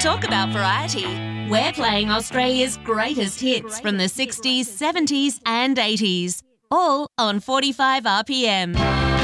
Talk about variety. We're playing Australia's greatest hits from the 60s, 70s and 80s. All on 45 RPM.